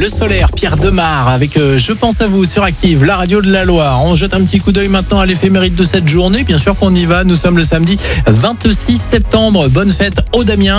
Le Solaire, Pierre Demar avec Je pense à vous sur Active, la radio de la Loire. On jette un petit coup d'œil maintenant à l'éphéméride de cette journée. Bien sûr qu'on y va, nous sommes le samedi 26 septembre. Bonne fête aux Damiens.